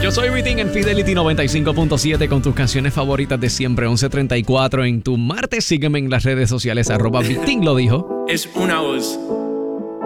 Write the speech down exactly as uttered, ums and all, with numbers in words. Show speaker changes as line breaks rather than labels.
Yo soy Vitín en Fidelity noventa y cinco punto siete con tus canciones favoritas de siempre. once treinta y cuatro en tu martes. Sígueme en las redes sociales, arroba Vitín lo dijo.
Es una voz.